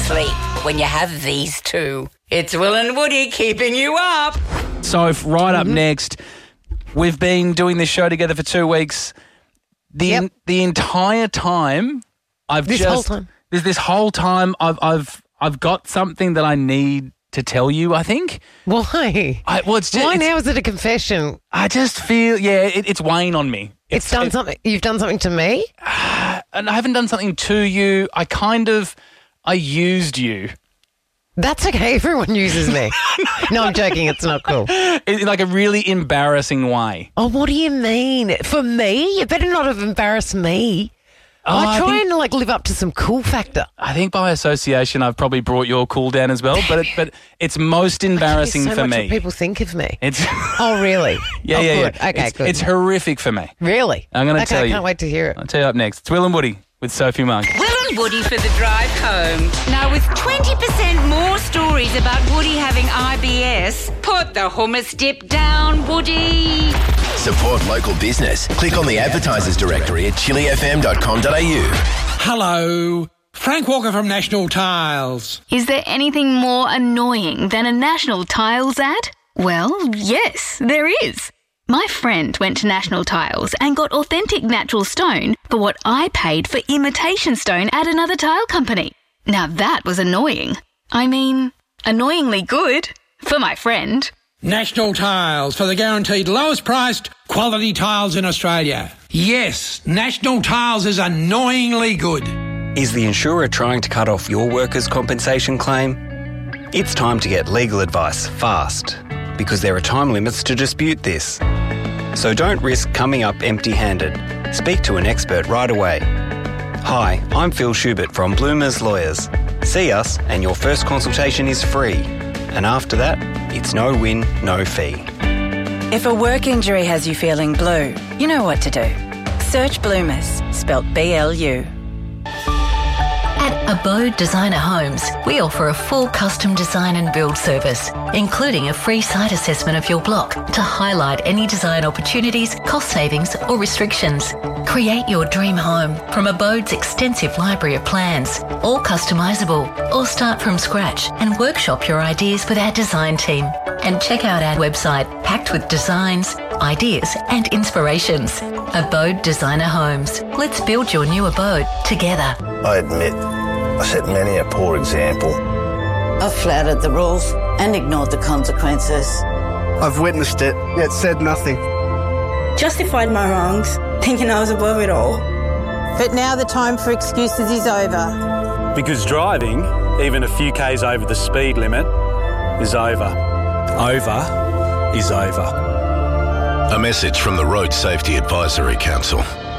sleep when you have these two. It's Will and Woody keeping you up. So right up next, we've been doing this show together for 2 weeks. The entire time, This whole time, I've got something that I need to tell you, I think. Why? Why now is it a confession? I just feel, it's weighing on me. You've done something to me? And I haven't done something to you. I used you. That's okay. Everyone uses me. No, I'm joking. It's not cool. In like a really embarrassing way. Oh, what do you mean? For me? You better not have embarrassed me. I try and live up to some cool factor. I think by association, I've probably brought your cool down as well. But it's most embarrassing so for much me. What people think of me. It's oh, really? Yeah. Good. Okay, good. It's horrific for me. Really? I'm going to tell you. I can't wait to hear it. I'll tell you up next. It's Will and Woody with Sophie Monk. Will and Woody for the drive home. Now, with 20% more stories about Woody having IBS, put the hummus dip down, Woody. Support local business. Click on the advertisers directory at chilifm.com.au. Hello. Frank Walker from National Tiles. Is there anything more annoying than a National Tiles ad? Well, yes, there is. My friend went to National Tiles and got authentic natural stone for what I paid for imitation stone at another tile company. Now that was annoying. I mean, annoyingly good for my friend. National Tiles for the guaranteed lowest priced quality tiles in Australia. Yes, National Tiles is annoyingly good. Is the insurer trying to cut off your workers' compensation claim? It's time to get legal advice fast, because there are time limits to dispute this. So don't risk coming up empty-handed. Speak to an expert right away. Hi, I'm Phil Schubert from Bloomers Lawyers. See us and your first consultation is free. And after that, it's no win, no fee. If a work injury has you feeling blue, you know what to do. Search Bloomers, spelt B-L-U. At Abode Designer Homes, we offer a full custom design and build service, including a free site assessment of your block to highlight any design opportunities, cost savings or restrictions. Create your dream home from Abode's extensive library of plans, all customisable, or start from scratch and workshop your ideas with our design team. And check out our website packed with designs, ideas and inspirations. Abode Designer Homes. Let's build your new abode together. I admit, I set many a poor example. I've flouted the rules and ignored the consequences. I've witnessed it, yet said nothing. Justified my wrongs, thinking I was above it all. But now the time for excuses is over. Because driving, even a few k's over the speed limit, is over. Over is over. A message from the Road Safety Advisory Council.